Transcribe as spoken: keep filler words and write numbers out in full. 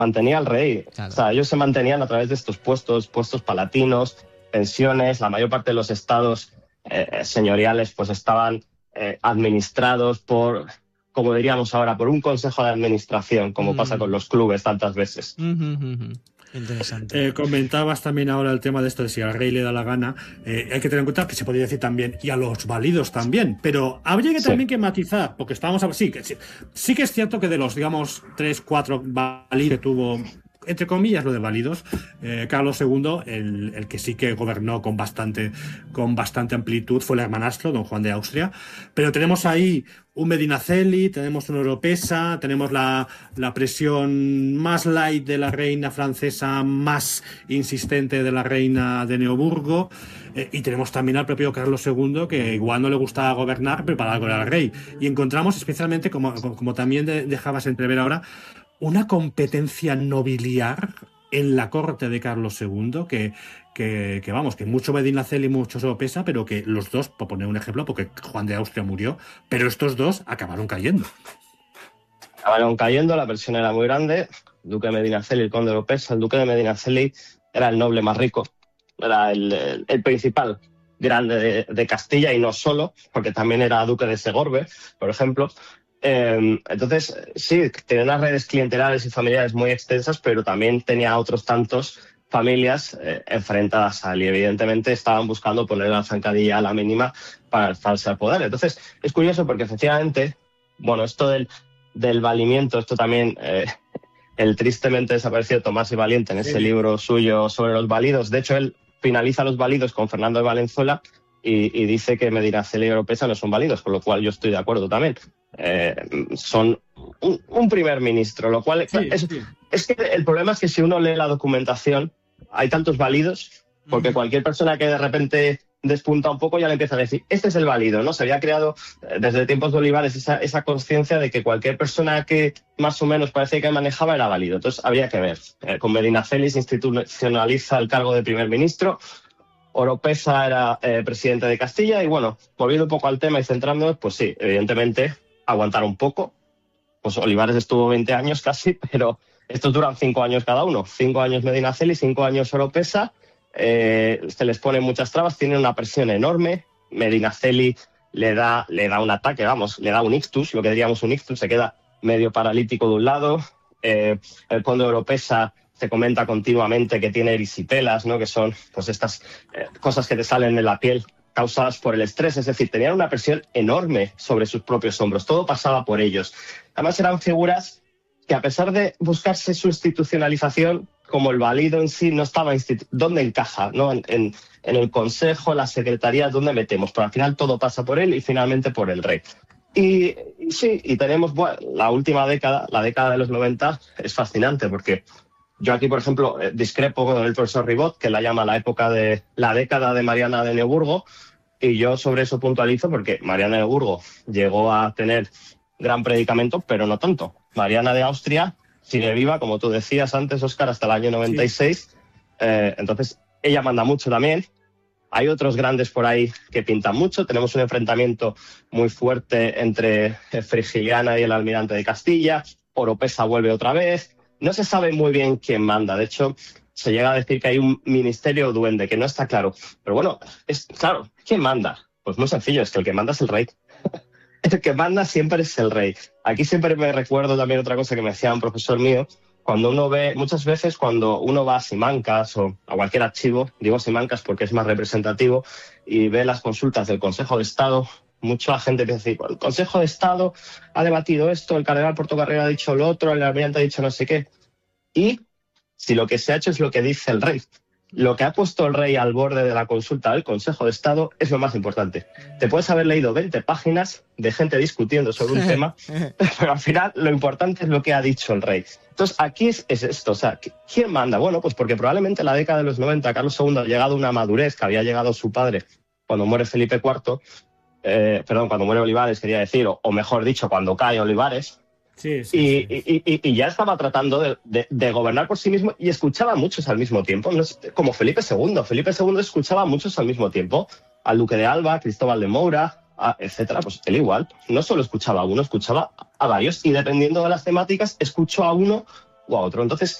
mantenía al rey. Claro. O sea, ellos se mantenían a través de estos puestos, puestos palatinos, pensiones. La mayor parte de los estados eh, señoriales pues estaban eh, administrados por, como diríamos ahora, por un consejo de administración, como mm. pasa con los clubes tantas veces. Mm-hmm. Interesante. Eh, comentabas también ahora el tema de esto de si al rey le da la gana. Eh, hay que tener en cuenta que se podría decir también y a los válidos también, pero habría que sí. también que matizar, porque estábamos a... sí, que, sí, sí que es cierto que de los, digamos, tres, cuatro válidos que tuvo, entre comillas, lo de válidos, eh, Carlos segundo, el, el que sí que gobernó con bastante, con bastante amplitud fue el hermanastro, don Juan de Austria, pero tenemos ahí un Medinaceli, tenemos un Oropesa, tenemos la, la presión más light de la reina francesa, más insistente de la reina de Neoburgo, eh, y tenemos también al propio Carlos segundo, que igual no le gustaba gobernar, pero para algo era el rey. Y encontramos especialmente, como, como también de, dejabas entrever ahora, una competencia nobiliar en la corte de Carlos segundo, que, que, que vamos, que mucho Medinaceli y mucho Oropesa, pero que los dos, por poner un ejemplo, porque Juan de Austria murió, pero estos dos acabaron cayendo. Acabaron cayendo, la presión era muy grande. El duque de Medinaceli, el conde de Oropesa, el duque de Medinaceli era el noble más rico, era el, el, el principal grande de, de Castilla, y no solo, porque también era duque de Segorbe, por ejemplo. Eh, entonces, sí, tenía unas redes clientelares y familiares muy extensas, pero también tenía otros tantos familias eh, enfrentadas a él, y evidentemente estaban buscando poner la zancadilla a la mínima para alzarse al poder. Entonces, es curioso porque efectivamente, bueno, esto del, del valimiento, esto también, eh, el tristemente desaparecido Tomás y Valiente en ese sí. libro suyo sobre los válidos, de hecho él finaliza los válidos con Fernando de Valenzuela y, y dice que Medinaceli y Oropesa no son válidos, con lo cual yo estoy de acuerdo también. Eh, son un, un primer ministro, lo cual sí, es, sí. es que el problema es que si uno lee la documentación hay tantos válidos, porque uh-huh. cualquier persona que de repente despunta un poco ya le empieza a decir, este es el válido, ¿no? Se había creado eh, desde tiempos de Olivares esa, esa conciencia de que cualquier persona que más o menos parecía que manejaba era válido. Entonces habría que ver. Eh, con Medinaceli se institucionaliza el cargo de primer ministro, Oropesa era eh, presidente de Castilla, y bueno, volviendo un poco al tema y centrándonos, pues sí, evidentemente aguantar un poco. Pues Olivares estuvo veinte años casi, pero estos duran cinco años cada uno. Cinco años Medinaceli, cinco años Oropesa. Eh, se les pone muchas trabas, tienen una presión enorme. Medinaceli le da, le da un ataque, vamos, le da un ictus, lo que diríamos un ictus, se queda medio paralítico de un lado. Eh, el conde de Oropesa se comenta continuamente que tiene erisipelas, ¿no? Que son pues estas eh, cosas que te salen en la piel causadas por el estrés, es decir, tenían una presión enorme sobre sus propios hombros, todo pasaba por ellos. Además eran figuras que, a pesar de buscarse su institucionalización, como el válido en sí no estaba institu- ¿dónde encaja? ¿No? En, en, en el consejo, la secretaría, ¿dónde metemos? Pero al final todo pasa por él y finalmente por el rey. Y, y sí, y tenemos bueno, la última década, la década de los noventa, es fascinante porque yo aquí, por ejemplo, discrepo con el profesor Ribot, que la llama la época de la década de Mariana de Neoburgo, y yo sobre eso puntualizo porque Mariana de Neoburgo llegó a tener gran predicamento, pero no tanto. Mariana de Austria sigue viva, como tú decías antes, Óscar, hasta el año noventa y seis. Sí. Eh, entonces, ella manda mucho también. Hay otros grandes por ahí que pintan mucho. Tenemos un enfrentamiento muy fuerte entre Frigiliana y el almirante de Castilla. Oropesa vuelve otra vez. No se sabe muy bien quién manda. De hecho, se llega a decir que hay un ministerio duende, que no está claro. Pero bueno, es claro, ¿quién manda? Pues muy sencillo, es que el que manda es el rey. El que manda siempre es el rey. Aquí siempre me recuerdo también otra cosa que me decía un profesor mío. Cuando uno ve, muchas veces cuando uno va a Simancas o a cualquier archivo, digo Simancas porque es más representativo, y ve las consultas del Consejo de Estado, mucha gente empieza a decir, el Consejo de Estado ha debatido esto, el cardenal Portocarrero ha dicho lo otro, el almirante ha dicho no sé qué. Y si lo que se ha hecho es lo que dice el rey, lo que ha puesto el rey al borde de la consulta del Consejo de Estado es lo más importante. Te puedes haber leído veinte páginas de gente discutiendo sobre un tema, pero al final lo importante es lo que ha dicho el rey. Entonces, aquí es, es esto, o sea, ¿quién manda? Bueno, pues porque probablemente en la década de los noventa Carlos segundo ha llegado a una madurez que había llegado su padre cuando muere Felipe cuarto, eh, perdón, cuando muere Olivares, quería decir, o, o mejor dicho, cuando cae Olivares. Sí, sí, y, sí. Y, y, y ya estaba tratando de, de, de gobernar por sí mismo y escuchaba a muchos al mismo tiempo, no es, como Felipe segundo. Felipe segundo escuchaba a muchos al mismo tiempo, al duque de Alba, Cristóbal de Moura, a, etcétera. Pues él igual, no solo escuchaba a uno, escuchaba a varios, y dependiendo de las temáticas, escuchó a uno o a otro. Entonces,